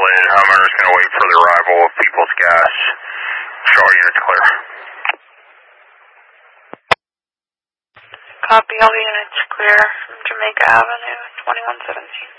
Lynn. Homeowner's going to wait for the arrival of People's Gas. Show all units clear. Copy, all units clear from Jamaica Avenue, 2117.